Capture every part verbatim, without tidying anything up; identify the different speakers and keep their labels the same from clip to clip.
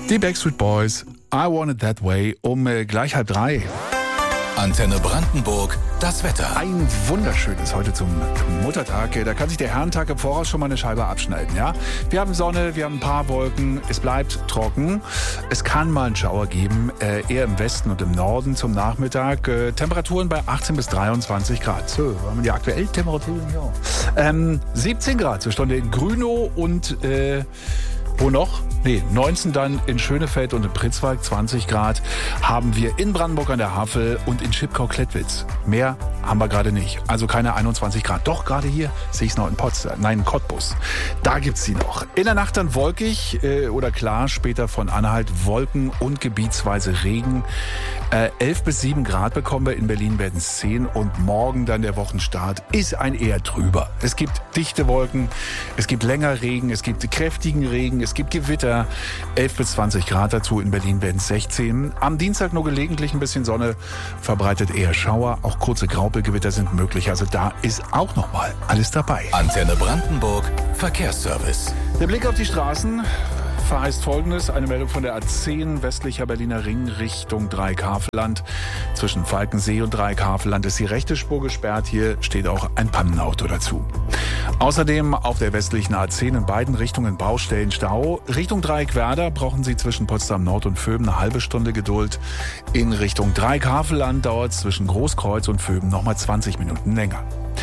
Speaker 1: Die Backstreet Boys, I Want It That Way, um äh, gleich halb drei.
Speaker 2: Antenne Brandenburg, das Wetter.
Speaker 1: Ein wunderschönes heute zum Muttertag. Da kann sich der Herrentag im Voraus schon mal eine Scheibe abschneiden. Ja? Wir haben Sonne, wir haben ein paar Wolken, es bleibt trocken. Es kann mal einen Schauer geben, äh, eher im Westen und im Norden zum Nachmittag. Äh, Temperaturen bei achtzehn bis dreiundzwanzig Grad. So, wir haben die aktuellen Temperaturen. Ja. Ähm, siebzehn Grad zur Stunde in Grünow und äh, wo noch? Nee, neunzehn dann in Schönefeld und in Pritzwalk, zwanzig Grad haben wir in Brandenburg an der Havel und in Schipkau-Klettwitz. Mehr haben wir gerade nicht, also keine einundzwanzig Grad. Doch, gerade hier sehe ich es noch in Potsdam, nein, in Cottbus. Da gibt's sie noch. In der Nacht dann wolkig äh, oder klar, später von Anhalt Wolken und gebietsweise Regen. Äh, elf bis sieben Grad bekommen wir, in Berlin werden es zehn und morgen dann der Wochenstart ist ein eher trüber. Es gibt dichte Wolken, es gibt länger Regen, es gibt kräftigen Regen, es gibt Gewitter. elf bis zwanzig Grad dazu, in Berlin werden es sechzehn. Am Dienstag nur gelegentlich ein bisschen Sonne, verbreitet eher Schauer. Auch kurze Graupelgewitter sind möglich. Also da ist auch nochmal alles dabei.
Speaker 2: Antenne Brandenburg, Verkehrsservice.
Speaker 1: Der Blick auf die Straßen verheißt Folgendes. Eine Meldung von der A zehn, westlicher Berliner Ring Richtung Dreieck-Havelland. Zwischen Falkensee und Dreieck-Havelland ist die rechte Spur gesperrt. Hier steht auch ein Pannenauto dazu. Außerdem auf der westlichen A zehn in beiden Richtungen Baustellen Stau. Richtung Dreieck-Werder brauchen Sie zwischen Potsdam Nord und Vöben eine halbe Stunde Geduld. In Richtung Dreieck-Havelland dauert es zwischen Großkreuz und Vöben nochmal zwanzig Minuten länger.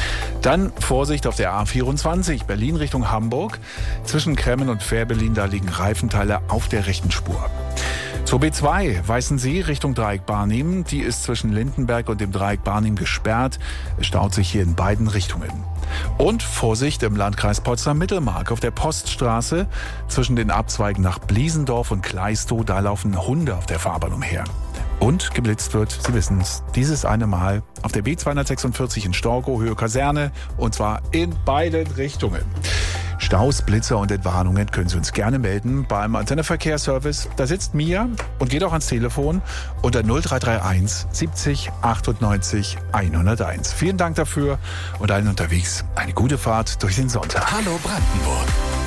Speaker 1: Dann Vorsicht auf der A vierundzwanzig, Berlin Richtung Hamburg. Zwischen Kremmen und Fährberlin, da liegen Reifenteile auf der rechten Spur. Zur B zwei, Weißensee Richtung Dreieck Barnim. Die ist zwischen Lindenberg und dem Dreieck Barnim gesperrt. Es staut sich hier in beiden Richtungen. Und Vorsicht im Landkreis Potsdam-Mittelmark auf der Poststraße. Zwischen den Abzweigen nach Bliesendorf und Kleistow, da laufen Hunde auf der Fahrbahn umher. Und geblitzt wird, Sie wissen es, dieses eine Mal auf der B zweihundertsechsundvierzig in Storkow, Höhe Kaserne, und zwar in beiden Richtungen. Staus, Blitzer und Entwarnungen können Sie uns gerne melden beim Antenne Verkehrsservice. Da sitzt Mia und geht auch ans Telefon unter null drei drei eins siebzig achtundneunzig hunderteins. Vielen Dank dafür und allen unterwegs eine gute Fahrt durch den Sonntag.
Speaker 2: Hallo Brandenburg.